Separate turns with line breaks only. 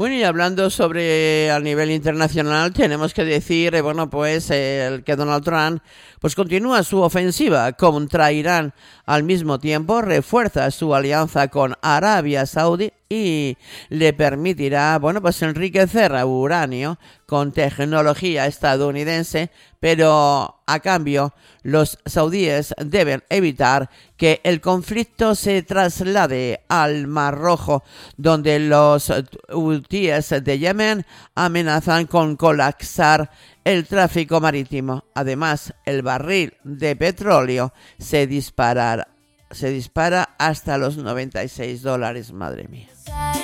Bueno, y hablando sobre a nivel internacional, tenemos que decir, que Donald Trump pues continúa su ofensiva contra Irán. Al mismo tiempo, refuerza su alianza con Arabia Saudí y le permitirá, enriquecer uranio con tecnología estadounidense, pero a cambio los saudíes deben evitar que el conflicto se traslade al Mar Rojo, donde los hutíes de Yemen amenazan con colapsar el tráfico marítimo. Además, el barril de petróleo se dispara hasta los $96, madre mía.